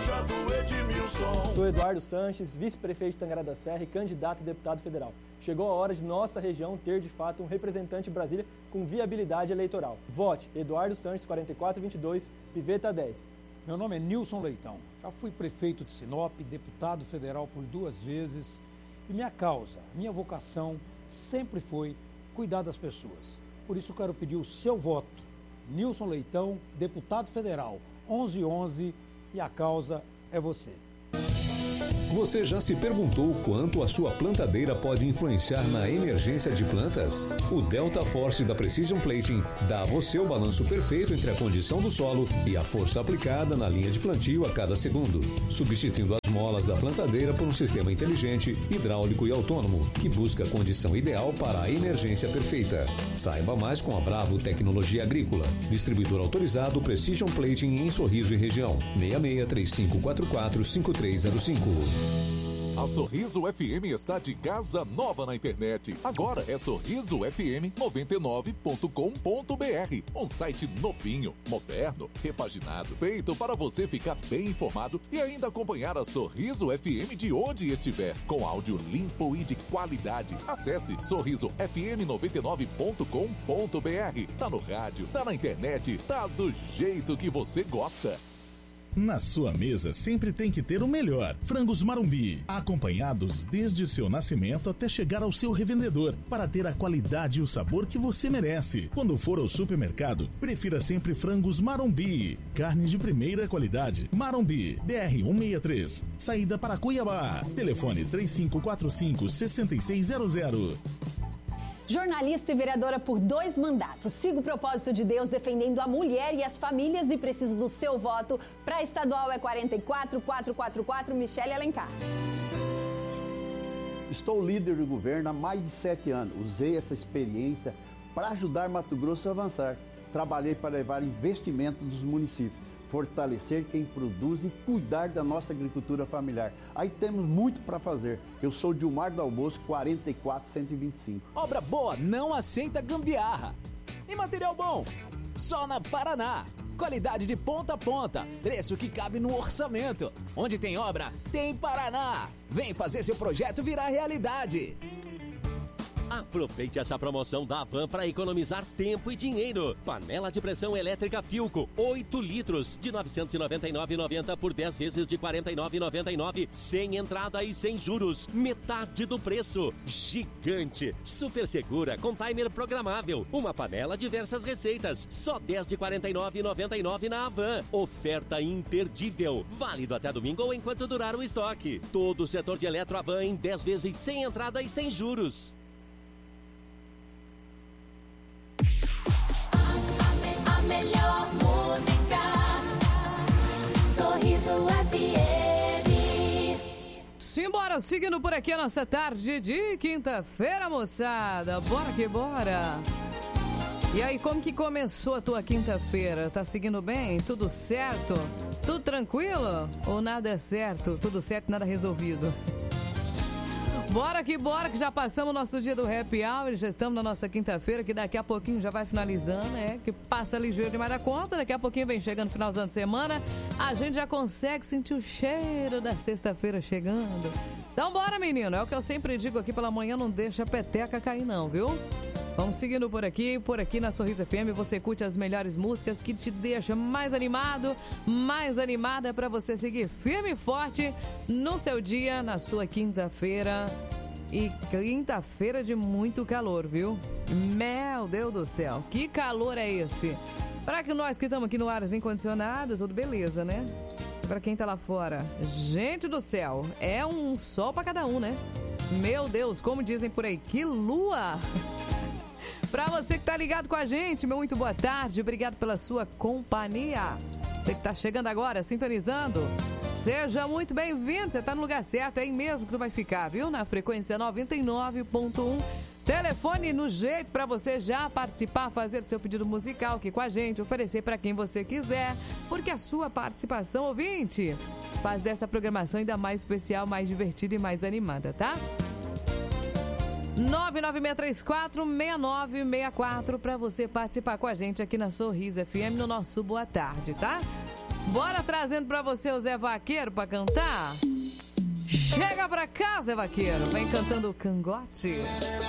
projeto Edmilson. Sou Eduardo Sanches, vice-prefeito de Tangará da Serra e candidato a deputado federal. Chegou a hora de nossa região ter, de fato, um representante de Brasília com viabilidade eleitoral. Vote Eduardo Sanches, 4422, Piveta 10. Meu nome é Nilson Leitão. Já fui prefeito de Sinop, deputado federal por 2 vezes. E minha causa, minha vocação sempre foi cuidar das pessoas. Por isso eu quero pedir o seu voto. Nilson Leitão, deputado federal, 1111, e a causa é você. Você já se perguntou quanto a sua plantadeira pode influenciar na emergência de plantas? O Delta Force da Precision Plating dá a você o balanço perfeito entre a condição do solo e a força aplicada na linha de plantio a cada segundo, substituindo as molas da plantadeira por um sistema inteligente, hidráulico e autônomo, que busca a condição ideal para a emergência perfeita. Saiba mais com a Bravo Tecnologia Agrícola. Distribuidor autorizado Precision Plating em Sorriso e região. 6635445305. A Sorriso FM está de casa nova na internet. Agora é sorrisofm99.com.br. Um site novinho, moderno, repaginado, feito para você ficar bem informado e ainda acompanhar a Sorriso FM de onde estiver, com áudio limpo e de qualidade. Acesse sorrisofm99.com.br. Tá no rádio, tá na internet, tá do jeito que você gosta. Na sua mesa sempre tem que ter o melhor. Frangos Marumbi, acompanhados desde seu nascimento até chegar ao seu revendedor, para ter a qualidade e o sabor que você merece. Quando for ao supermercado, prefira sempre Frangos Marumbi. Carne de primeira qualidade. Marumbi, BR 163, saída para Cuiabá. Telefone 3545-6600. Jornalista e vereadora por 2 mandatos. Sigo o propósito de Deus defendendo a mulher e as famílias e preciso do seu voto. Para estadual é 44444, Michele Alencar. Estou líder do governo há mais de 7 anos. Usei essa experiência para ajudar Mato Grosso a avançar. Trabalhei para levar investimento dos municípios, fortalecer quem produz e cuidar da nossa agricultura familiar. Aí temos muito para fazer. Eu sou Dilmar do Almoço, 44125. Obra boa não aceita gambiarra. E material bom? Só na Paraná. Qualidade de ponta a ponta. Preço que cabe no orçamento. Onde tem obra, tem Paraná. Vem fazer seu projeto virar realidade. Aproveite essa promoção da Havan para economizar tempo e dinheiro. Panela de pressão elétrica Philco, 8 litros, de R$ 999,90 por 10 vezes de R$ 49,99, sem entrada e sem juros. Metade do preço. Gigante, super segura, com timer programável. Uma panela, diversas receitas. Só 10 de R$ 49,99 na Havan. Oferta imperdível. Válido até domingo ou enquanto durar o estoque. Todo o setor de Eletro Havan em 10 vezes sem entrada e sem juros. Melhor música, Sorriso FM. Simbora, seguindo por aqui a nossa tarde de quinta-feira, moçada. Bora que bora. E aí, como que começou a tua quinta-feira? Tá seguindo bem? Tudo certo? Tudo tranquilo? Ou nada é certo? Tudo certo, nada resolvido? Bora, que já passamos o nosso dia do Happy Hour, já estamos na nossa quinta-feira, que daqui a pouquinho já vai finalizando, que passa ligeiro demais da conta, daqui a pouquinho vem chegando o finalzão de semana, a gente já consegue sentir o cheiro da sexta-feira chegando. Então bora, menino, é o que eu sempre digo aqui pela manhã, não deixa a peteca cair não, viu? Vamos seguindo por aqui na Sorriso FM, você curte as melhores músicas que te deixam mais animado, mais animada para você seguir firme e forte no seu dia, na sua quinta-feira. E quinta-feira de muito calor, viu? Meu Deus do céu, que calor é esse? Para que nós que estamos aqui no arzinho condicionado, tudo beleza, né? Para quem tá lá fora, gente do céu, é um sol para cada um, né? Meu Deus, como dizem por aí, que lua! Pra você que tá ligado com a gente, meu muito boa tarde, obrigado pela sua companhia. Você que tá chegando agora, sintonizando, seja muito bem-vindo, você tá no lugar certo, é aí mesmo que tu vai ficar, viu? Na frequência 99.1, telefone no jeito pra você já participar, fazer seu pedido musical aqui com a gente, oferecer pra quem você quiser, porque a sua participação, ouvinte, faz dessa programação ainda mais especial, mais divertida e mais animada, tá? 99634-6964 para você participar com a gente aqui na Sorriso FM no nosso Boa Tarde, tá? Bora trazendo pra você o Zé Vaqueiro pra cantar? Chega pra cá, Zé Vaqueiro. Vem cantando o Cangote.